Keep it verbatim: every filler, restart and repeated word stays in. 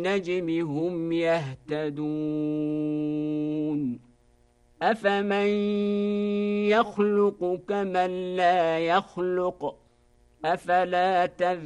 بالنجم هم يهتدون أفمن يخلق كمن لا يخلق أفلا تذكرون